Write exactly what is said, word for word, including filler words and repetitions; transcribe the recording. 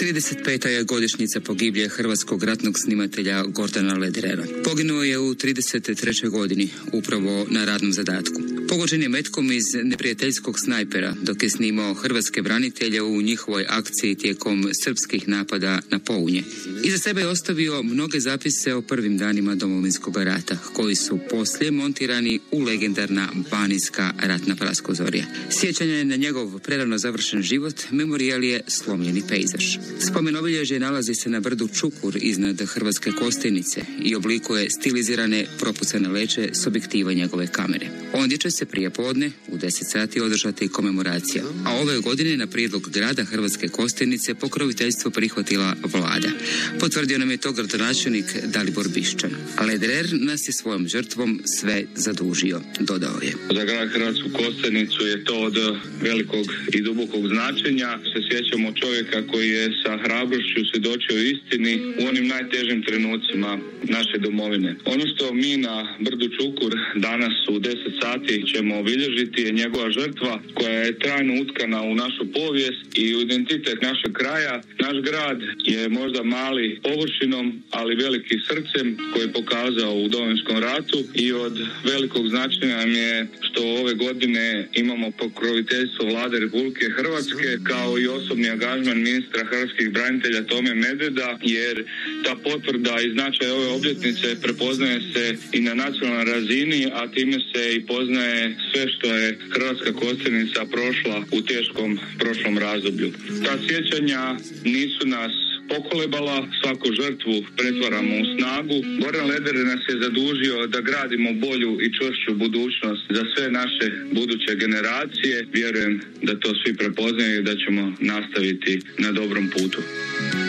trideset peta je godišnjica pogibije hrvatskog ratnog snimatelja Gordana Lederera. Poginuo je u trideset trećoj godini, upravo na radnom zadatku. Pogođen je metkom iz neprijateljskog snajpera dok je snimao hrvatske branitelje u njihovoj akciji tijekom srpskih napada na Pounje. Iza sebe je ostavio mnoge zapise o prvim danima Domovinskog rata, koji su poslije montirani u legendarna Banijska ratna praskozorja. Sjećanje na njegov prerano završen život, memorijal je slomljeni pejzaž. Spomen obilježje nalazi se na brdu Čukur iznad Hrvatske Kostajnice i oblikuje stilizirane propucane leće s objektiva njegove kamere. Ondje će se prije podne u deset sati održati komemoracija, a ove godine na prijedlog grada Hrvatske Kostajnice pokroviteljstvo prihvatila vlada. Potvrdio nam je to gradonačelnik Dalibor Bišćan. A Lederer nas je svojom žrtvom sve zadužio, dodao je. Za grad Hrvatsku Kostajnicu je to od velikog i dubokog značenja. Se sjećamo čovjeka koji je sa hrabrošću svjedočio istini u onim najtežim trenucima naše domovine. Ono što mi na brdu Čukur danas u deset sati ćemo obilježiti je njegova žrtva koja je trajno utkana u našu povijest i u identitet našeg kraja. Naš grad je možda mali površinom, ali veliki srcem koji je pokazao u Domovinskom ratu i od velikog značenja nam je što ove godine imamo pokroviteljstvo Vlade Republike Hrvatske kao i osobni angažman ministra hrvatskih branitelja Tome Medveda, jer ta potvrda i značaj ove obljetnice prepoznaje se i na nacionalnoj razini, a time se i poznaje sve što je Hrvatska Kostajnica prošla u teškom prošlom razdoblju. Ta sjećanja nisu nas pokolebala, svaku žrtvu pretvaramo u snagu. Goran Lederer nas je zadužio da gradimo bolju i čvršću budućnost za sve naše buduće generacije. Vjerujem da to svi prepoznaju i da ćemo nastaviti na dobrom putu.